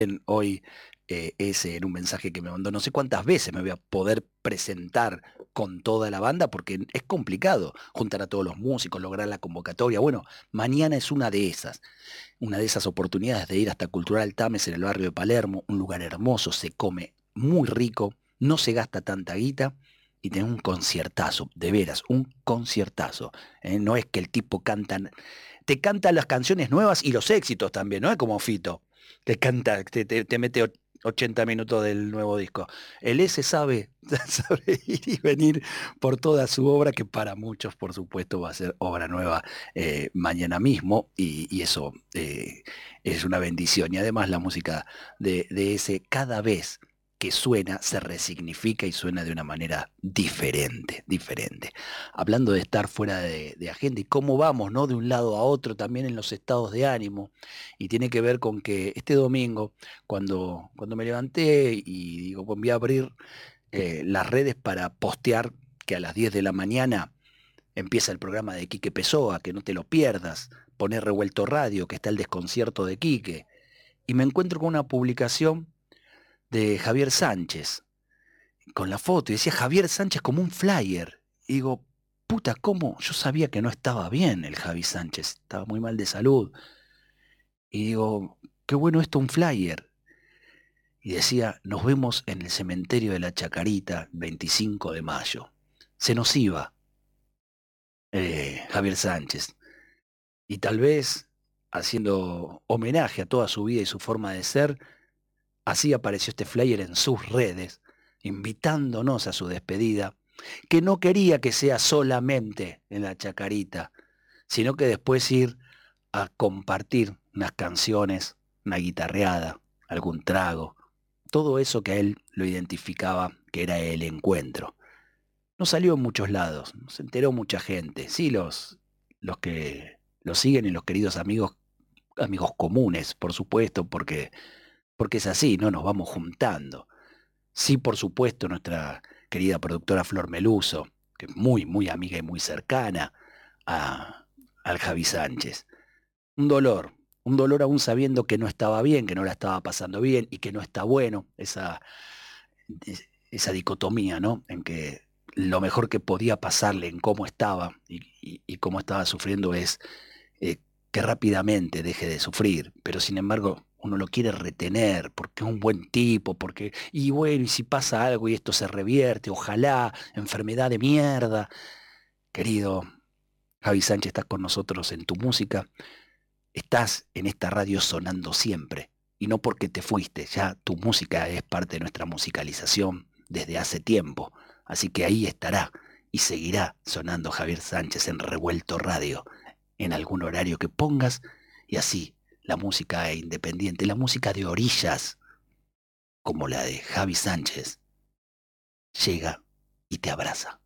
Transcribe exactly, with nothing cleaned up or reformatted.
hoy eh, ese en un mensaje que me mandó, no sé cuántas veces me voy a poder presentar con toda la banda porque es complicado juntar a todos los músicos, lograr la convocatoria. Bueno, mañana es una de esas, una de esas oportunidades de ir hasta Cultural Tames en el barrio de Palermo, un lugar hermoso, se come muy rico, no se gasta tanta guita y tiene un conciertazo, de veras, un conciertazo. ¿Eh? No es que el tipo canta, te canta las canciones nuevas y los éxitos también, no es como Fito, que canta, te, te, te mete ochenta minutos del nuevo disco. El S sabe, sabe ir y venir por toda su obra, que para muchos, por supuesto, va a ser obra nueva eh, mañana mismo, y, y eso eh, es una bendición. Y además la música de, de ese cada vez que suena, se resignifica y suena de una manera diferente, diferente. Hablando de estar fuera de, de agenda y cómo vamos, ¿no? De un lado a otro también en los estados de ánimo, y tiene que ver con que este domingo, cuando, cuando me levanté y digo, pues voy a abrir eh, las redes para postear que a las diez de la mañana empieza el programa de Quique Pessoa, que no te lo pierdas, poner Revuelto Radio, que está el desconcierto de Quique, y me encuentro con una publicación de Javier Sánchez, con la foto, y decía Javier Sánchez como un flyer. Y digo, puta, ¿cómo? Yo sabía que no estaba bien el Javi Sánchez, estaba muy mal de salud. Y digo, qué bueno esto, un flyer. Y decía, nos vemos en el cementerio de la Chacarita, veinticinco de mayo. Se nos iba eh, Javier Sánchez. Y tal vez, haciendo homenaje a toda su vida y su forma de ser, así apareció este flyer en sus redes, invitándonos a su despedida, que no quería que sea solamente en la Chacarita, sino que después ir a compartir unas canciones, una guitarreada, algún trago, todo eso que a él lo identificaba que era el encuentro. No salió en muchos lados, no se enteró mucha gente, sí los, los que lo siguen y los queridos amigos, amigos comunes, por supuesto, porque, porque es así, no nos vamos juntando. Sí, por supuesto, nuestra querida productora Flor Meluso, que es muy, muy amiga y muy cercana a, al Javi Sánchez. Un dolor, un dolor aún sabiendo que no estaba bien, que no la estaba pasando bien y que no está bueno, esa, esa dicotomía, ¿no? En que lo mejor que podía pasarle en cómo estaba y, y, y cómo estaba sufriendo es eh, que rápidamente deje de sufrir, pero sin embargo uno lo quiere retener porque es un buen tipo, porque, y bueno, y si pasa algo y esto se revierte, ojalá, enfermedad de mierda. Querido Javi Sánchez, estás con nosotros en tu música, estás en esta radio sonando siempre, y no porque te fuiste, ya tu música es parte de nuestra musicalización desde hace tiempo, así que ahí estará y seguirá sonando Javier Sánchez en Revuelto Radio, en algún horario que pongas, y así la música independiente, la música de orillas, como la de Javi Sánchez, llega y te abraza.